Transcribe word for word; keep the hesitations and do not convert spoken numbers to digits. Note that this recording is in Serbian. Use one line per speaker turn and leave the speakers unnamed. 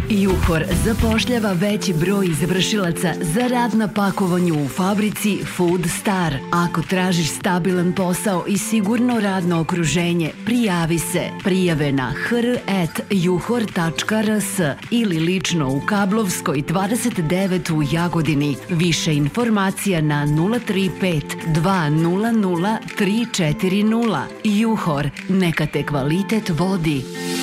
Juhor zapošljava veći broj izvršilaca za rad na pakovanju u fabrici Food Star. Ako tražiš stabilan posao i sigurno radno okruženje, prijavi se. Prijave na h r at juhor tačka r s ili lično u Kablovskoj dvadeset devet u Jagodini. Više informacija na nula tri pet dva nula nula tri četiri nula. Juhor, neka te kvalitet vodi.